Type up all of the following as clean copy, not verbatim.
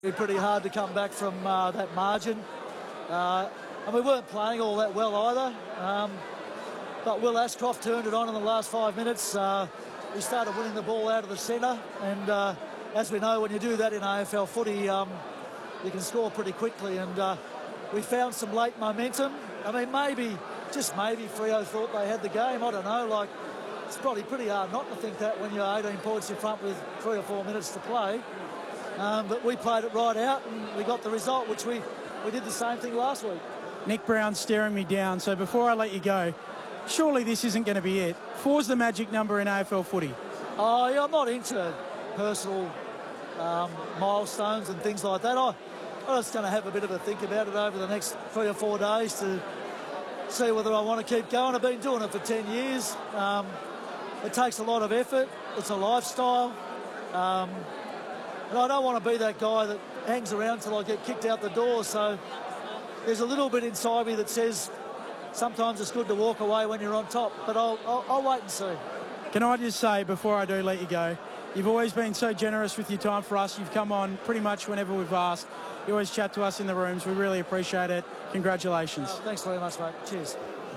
Pretty hard to come back from that margin. And we weren't playing all that well either. But Will Ashcroft turned it on in the last 5 minutes. We started winning the ball out of the centre. And as we know, when you do that in AFL footy, you can score pretty quickly. And we found some late momentum. I mean, maybe, just maybe, Freo thought they had the game. I don't know. Like, it's probably pretty hard not to think that when you're 18 points in front with 3 or 4 minutes to play. But we played it right out and we got the result, which we did the same thing last week. Nick Brown staring me down, so before I let you go, surely this isn't going to be it. 4's the magic number in AFL footy. Oh, yeah, I'm not into personal milestones and things like that. I'm just going to have a bit of a think about it over the next 3 or 4 days to see whether I want to keep going. I've been doing it for 10 years. It takes a lot of effort. It's a lifestyle. And I don't want to be that guy that hangs around till I get kicked out the door. So there's a little bit inside me that says sometimes it's good to walk away when you're on top. But I'll wait and see. Can I just say, before I do let you go, you've always been so generous with your time for us. You've come on pretty much whenever we've asked. You always chat to us in the rooms. We really appreciate it. Congratulations. Thanks very much, mate. Cheers.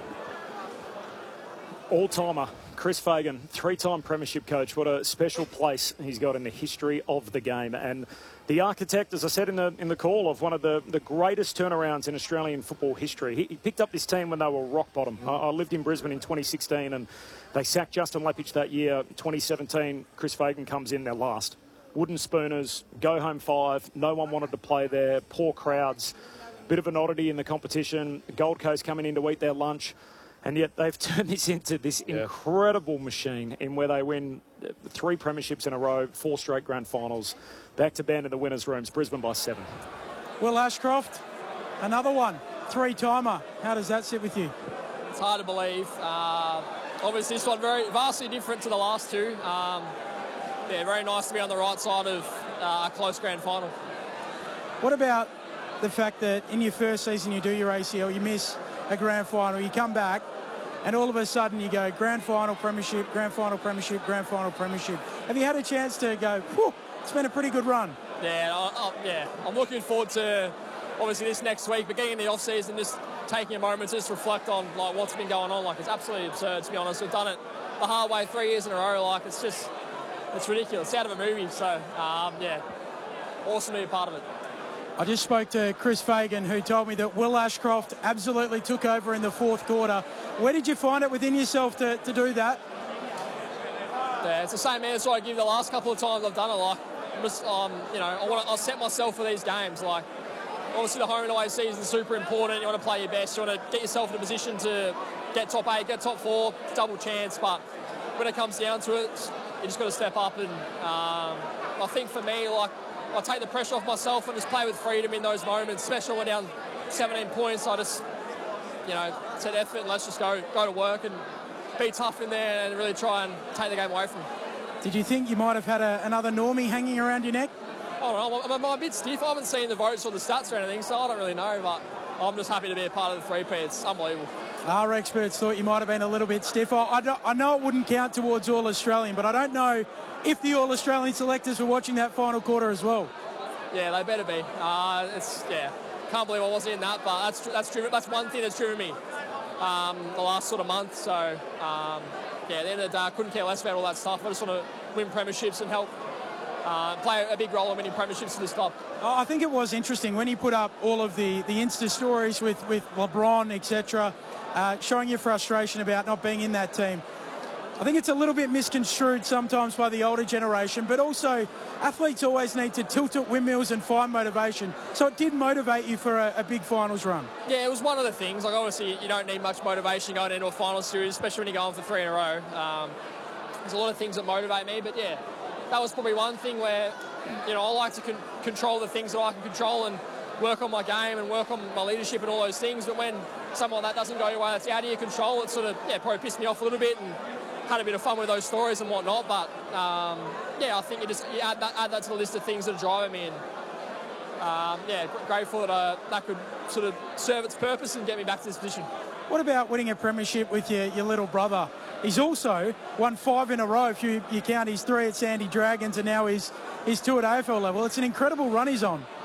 All-timer, Chris Fagan, 3-time premiership coach. What a special place he's got in the history of the game. And the architect, as I said in the call, of one of the greatest turnarounds in Australian football history. He picked up this team when they were rock bottom. I lived in Brisbane in 2016 and they sacked Justin Leppich that year. 2017, Chris Fagan comes in, they're last. Wooden spooners, go home 5. No one wanted to play there. Poor crowds. Bit of an oddity in the competition. Gold Coast coming in to eat their lunch. And yet they've turned this into this incredible machine in where they win 3 premierships in a row, 4 straight grand finals, back to band in the winners' rooms, Brisbane by 7. Will Ashcroft, another one, 3-timer. How does that sit with you? It's hard to believe. Obviously this one vastly different to the last 2. Very nice to be on the right side of a close grand final. What about the fact that in your first season you do your ACL, you miss a grand final, you come back, and all of a sudden you go grand final, premiership, grand final, premiership, grand final, premiership. Have you had a chance to go, whew, it's been a pretty good run? Yeah, I'm looking forward to obviously this next week, but getting in the off-season, just taking a moment to just reflect on like what's been going on. Like, it's absolutely absurd, to be honest. We've done it the hard way 3 years in a row. Like, it's ridiculous. It's out of a movie. So, awesome to be a part of it. I just spoke to Chris Fagan, who told me that Will Ashcroft absolutely took over in the 4th quarter. Where did you find it within yourself to do that? Yeah, it's the same answer I give the last couple of times I've done it. Like, I'll set myself for these games. Like, obviously the home and away season is super important. You want to play your best. You want to get yourself in a position to get top 8, get top 4, double chance. But when it comes down to it, you just got to step up. And I think for me, like, I take the pressure off myself and just play with freedom in those moments, especially when we're down 17 points. I just, set effort and let's just go to work and be tough in there and really try and take the game away from them. Did you think you might have had another normie hanging around your neck? Oh, I'm a bit stiff. I haven't seen the votes or the stats or anything, so I don't really know, but I'm just happy to be a part of the 3P. It's unbelievable. Our experts thought you might have been a little bit stiff. I know it wouldn't count towards All-Australian, but I don't know if the All-Australian selectors were watching that final quarter as well. Yeah, they better be. Can't believe I wasn't in that, but that's one thing that's driven me the last sort of month. So, at the end of the day, I couldn't care less about all that stuff. I just want to win premierships and help play a big role in winning premierships for this club. I think it was interesting when you put up all of the Insta stories with LeBron, etc., showing your frustration about not being in that team. I think it's a little bit misconstrued sometimes by the older generation, but also athletes always need to tilt at windmills and find motivation. So it did motivate you for a big finals run. Yeah, it was one of the things. Like, obviously, you don't need much motivation going into a final series, especially when you're going for 3 in a row. There's a lot of things that motivate me, but yeah, that was probably one thing where, I like to control the things that I can control and work on my game and work on my leadership and all those things. But when something like that doesn't go your way, that's out of your control, it sort of, probably pissed me off a little bit and had a bit of fun with those stories and whatnot. But, I think you add that to the list of things that are driving me. And, grateful that that could sort of serve its purpose and get me back to this position. What about winning a premiership with your little brother? He's also won 5 in a row, if you count his 3 at Sandy Dragons and now his 2 at AFL level. It's an incredible run he's on.